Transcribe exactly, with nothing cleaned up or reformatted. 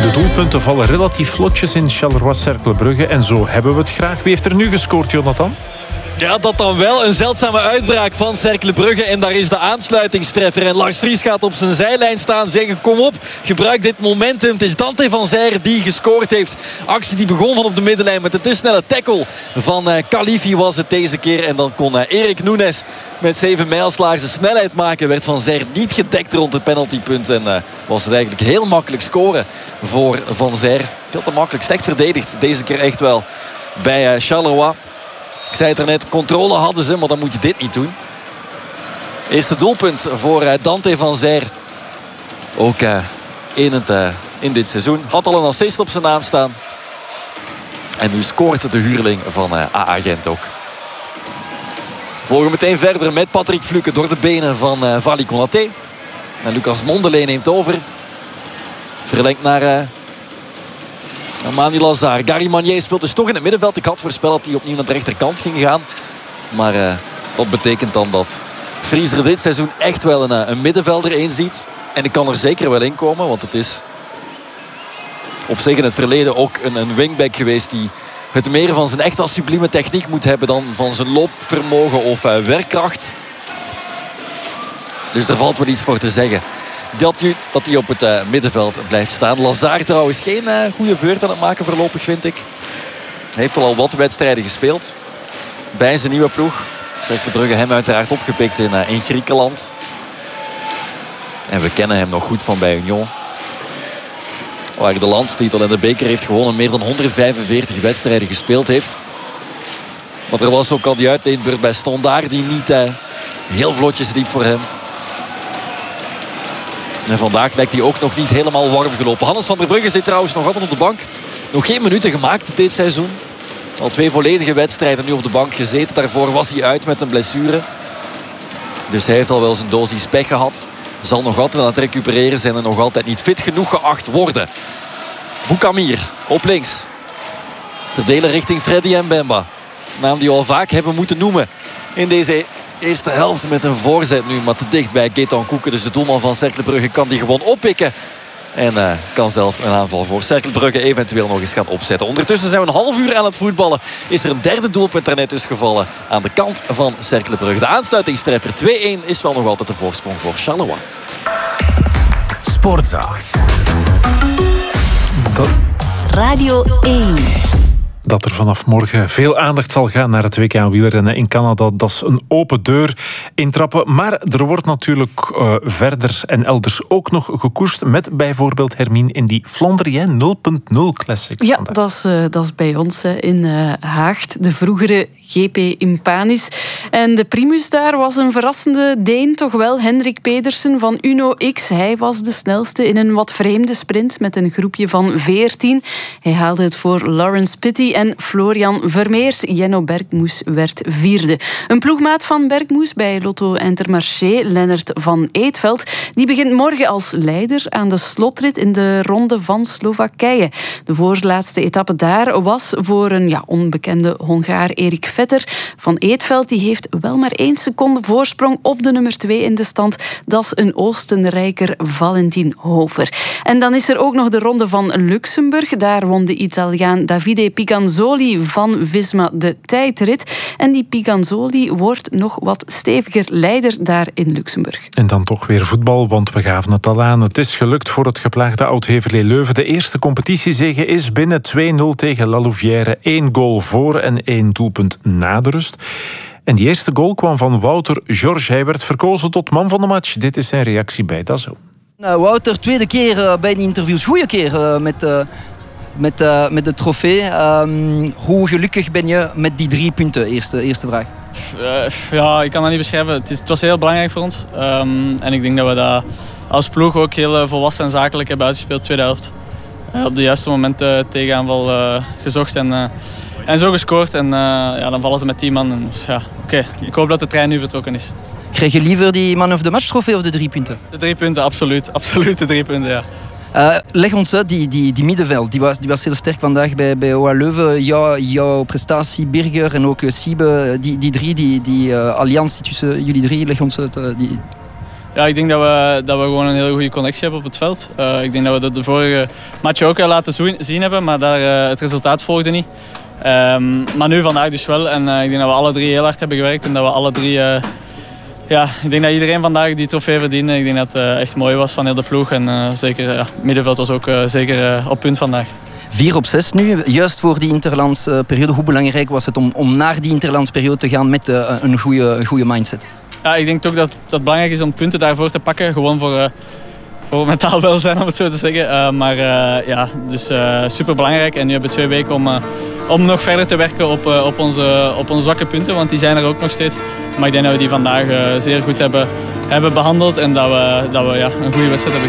De doelpunten vallen relatief vlotjes in Charleroi-Cercle Brugge. En zo hebben we het graag. Wie heeft er nu gescoord, Jonathan? Ja, dat dan wel. Een zeldzame uitbraak van Cercle Brugge. En daar is de aansluitingstreffer. En Lars Vries gaat op zijn zijlijn staan. Zeggen, kom op, gebruik dit momentum. Het is Dante van Zijre die gescoord heeft. Actie die begon van op de middenlijn met de te snelle tackle van uh, Khalifi was het deze keer. En dan kon uh, Erik Nunes met zeven mijlslaars de snelheid maken. Werd Van Zijre niet gedekt rond het penaltypunt. En uh, was het eigenlijk heel makkelijk scoren voor Van Zijre. Veel te makkelijk, slecht verdedigd. Deze keer echt wel bij uh, Charleroi. Ik zei het er net, controle hadden ze, maar dan moet je dit niet doen. Eerste doelpunt voor Dante van Zijre. Ook uh, in, het, uh, in dit seizoen. Had al een assist op zijn naam staan. En nu scoort de huurling van uh, A A Gent ook. Volgen meteen verder met Patrick Fluke door de benen van uh, Vali Konaté. En Lucas Mondelé neemt over. Verlengt naar... Uh, Mani Lazar. Gary Magnier speelt dus toch in het middenveld. Ik had voorspeld dat hij opnieuw naar de rechterkant ging gaan. Maar uh, dat betekent dan dat Vries er dit seizoen echt wel een, een middenvelder in ziet. En ik kan er zeker wel in komen. Want het is op zich in het verleden ook een, een wingback geweest die het meer van zijn echt wel sublieme techniek moet hebben dan van zijn loopvermogen of uh, werkkracht. Dus daar valt wel iets voor te zeggen. Dat, nu, dat hij op het uh, middenveld blijft staan. Lazar trouwens geen uh, goede beurt aan het maken voorlopig, vind ik. Hij heeft al, al wat wedstrijden gespeeld. Bij zijn nieuwe ploeg. Cercle Brugge hem uiteraard opgepikt in, uh, in Griekenland. En we kennen hem nog goed van bij Union. Waar hij de landstitel en de beker heeft gewonnen. Meer dan honderdvijfenveertig wedstrijden gespeeld heeft. Maar er was ook al die uitleenbeurt bij Standaard die niet uh, heel vlotjes liep voor hem. En vandaag lijkt hij ook nog niet helemaal warm gelopen. Hannes van der Brugge zit trouwens nog altijd op de bank. Nog geen minuten gemaakt dit seizoen. Al twee volledige wedstrijden nu op de bank gezeten. Daarvoor was hij uit met een blessure. Dus hij heeft al wel zijn dosis pech gehad. Zal nog altijd aan het recupereren zijn en nog altijd niet fit genoeg geacht worden. Boukamir op links. Verdelen richting Freddy Mbemba. Naam die we al vaak hebben moeten noemen in deze eerste helft met een voorzet nu. Maar te dicht bij Gaëtan Koeken. Dus de doelman van Cercle Brugge kan die gewoon oppikken. En uh, kan zelf een aanval voor Cercle Brugge eventueel nog eens gaan opzetten. Ondertussen zijn we een half uur aan het voetballen. Is er een derde doelpunt daarnet dus gevallen aan de kant van Cercle Brugge. De aansluitingstreffer twee-één is wel nog altijd de voorsprong voor Charleroi. Sportza. Radio één. Dat er vanaf morgen veel aandacht zal gaan naar het W K wielrennen in Canada. Dat is een open deur intrappen. Maar er wordt natuurlijk uh, verder en elders ook nog gekoerst. Met bijvoorbeeld Hermine in die Flandrien nul punt nul Classic. Ja, dat is, uh, dat is bij ons hè, in uh, Haagt. De vroegere G P Impanis. En de primus daar was een verrassende Deen toch wel. Hendrik Pedersen van Uno X. Hij was de snelste in een wat vreemde sprint met een groepje van veertien. Hij haalde het voor Lawrence Pitty en Florian Vermeers. Jenno Bergmoes werd vierde. Een ploegmaat van Bergmoes bij Lotto Intermarché, Lennart van Eetveld, die begint morgen als leider aan de slotrit in de Ronde van Slowakije. De voorlaatste etappe daar was voor een ja, onbekende Hongaar Erik Vetter. Van Eetveld die heeft wel maar één seconde voorsprong op de nummer twee in de stand. Dat is een Oostenrijker Valentin Hofer. En dan is er ook nog de Ronde van Luxemburg. Daar won de Italiaan Davide Piganzoli van Visma de tijdrit. En die Piganzoli wordt nog wat steviger leider daar in Luxemburg. En dan toch weer voetbal, want we gaven het al aan. Het is gelukt voor het geplaagde Oud-Heverlee Leuven. De eerste competitiezege is binnen twee nul tegen La Louvière. Eén goal voor en één doelpunt na de rust. En die eerste goal kwam van Wouter George. Hij werd verkozen tot man van de match. Dit is zijn reactie bij Dazo. Nou, Wouter, tweede keer uh, bij de interviews. Goeie keer uh, met, uh, met, uh, met de trofee. Um, hoe gelukkig ben je met die drie punten? Eerste, eerste vraag. Uh, ja, ik kan dat niet beschrijven. Het, is, het was heel belangrijk voor ons. Um, en ik denk dat we dat als ploeg ook heel volwassen en zakelijk hebben uitgespeeld. Tweede helft. Uh, op de juiste momenten tegenaanval uh, gezocht en, uh, en zo gescoord. En uh, ja, dan vallen ze met tien man. En, ja, Oké, okay. Ik hoop dat de trein nu vertrokken is. Krijg je liever die man of the match trofee of de drie punten? De drie punten, absoluut. Absoluut de drie punten, ja. Uh, leg ons uit, die, die, die middenveld, die was, die was heel sterk vandaag bij, bij O A Leuven. Jou, jouw prestatie, Birger en ook uh, Siebe, die, die drie, die, die uh, alliantie tussen jullie drie, leg ons uit. Uh, die... Ja, ik denk dat we, dat we gewoon een hele goede connectie hebben op het veld. Uh, ik denk dat we dat de vorige match ook laten zien hebben, maar daar, uh, het resultaat volgde niet. Um, maar nu vandaag dus wel. En uh, ik denk dat we alle drie heel hard hebben gewerkt en dat we alle drie... Uh, ja, ik denk dat iedereen vandaag die trofee verdiende. Ik denk dat het uh, echt mooi was van heel de ploeg. En uh, zeker, ja, het middenveld was ook uh, zeker uh, op punt vandaag. vier op zes nu, juist voor die interlandse periode. Hoe belangrijk was het om, om naar die interlandse periode te gaan met uh, een goede een goede mindset? Ja, ik denk ook dat het belangrijk is om punten daarvoor te pakken. Gewoon voor, uh, voor mentaal welzijn, om het zo te zeggen. Uh, maar uh, ja, dus uh, super belangrijk. En nu hebben we twee weken om, uh, om nog verder te werken op, uh, op, onze, op onze zwakke punten. Want die zijn er ook nog steeds. Maar ik denk dat we die vandaag uh, zeer goed hebben, hebben behandeld. En dat we, dat we ja, een goede wedstrijd hebben